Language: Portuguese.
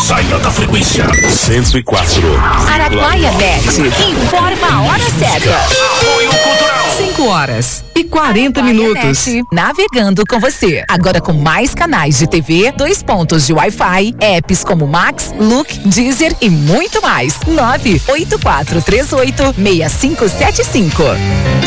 Saia da frequência 104. Araguaia Net informa a hora certa. Apoio Cultural. 5h40. Net, navegando com você. Agora com mais canais de TV, 2 pontos de Wi-Fi, apps como Max, Look, Deezer e muito mais. 984386575.